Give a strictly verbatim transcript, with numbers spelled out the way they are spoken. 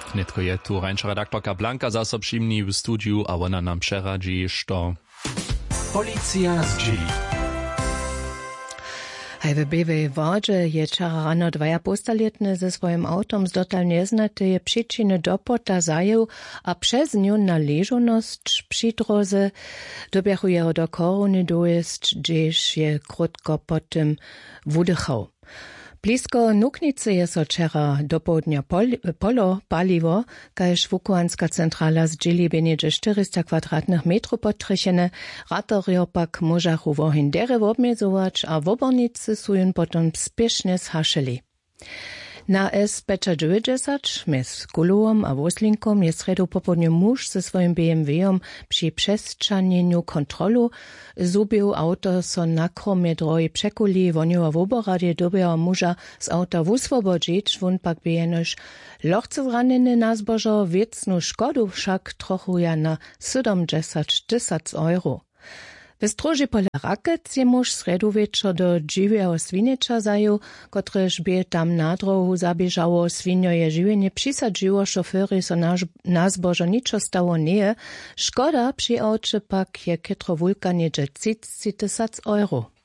Netko je tu rańsza redaktorka Blanka zaso přimni w studiu, a ona nam przeradzi, što... Policja z G. Hej, w Bewej Wodzie je wczoraj rano dwaja postaletne ze swoim autom z dotal nieznatej przyczyny dopota zajął, a przez nią należoność przy drodze dobiegł jeho do korony dojść, gdzieś je krótko potem wydychał. Blisko Nuknicy je so wczoraj do południa pol, polo paliwo, kaž wukuanska centrala z dźili benjedzie czterysta kwadratnych metrów podtrychene, ratorio pak możachu wohin derew obmedzować, a wobornicy su jun potom spiesznie zhašeli. Na S dziewięćdziesiąt mes Guluom a Woslinkom je sredu popodniu muž ze svojim B M W-om przy przestrzanieniu kontrolu zubił auto so nakromie droji przekuli, woniła w oboradzie dobiała muža z auta wuswobodzić, wun pak bijenož lochce wraniny na zbożo, wiecnu szkodu však trochu ja na siedemdziesiąt tysięcy euro. W stroży pole Rakec je muž sredu wieczor do dziwiego swiniecza zajął, kotreż by tam na drohu zabieżało, swinio je żywienie przysadziło, szofery so na, na zbożo niczo stało nie, szkoda przy aucie pak je kitro wulka niedzie trzydzieści tysięcy euro.